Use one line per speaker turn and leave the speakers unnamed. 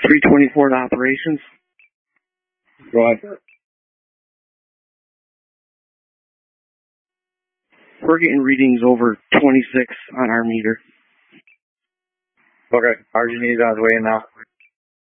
324 to operations.
Go ahead.
We're getting readings over 26 on our meter.
Okay. RG needs on his way in now.